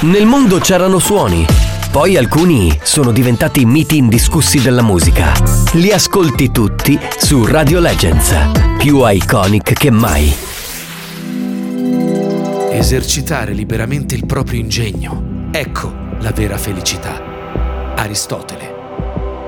Nel mondo c'erano suoni, poi alcuni sono diventati miti indiscussi della musica. Li ascolti tutti su Radio Legends, più iconic che mai. Esercitare liberamente il proprio ingegno, ecco la vera felicità. Aristotele.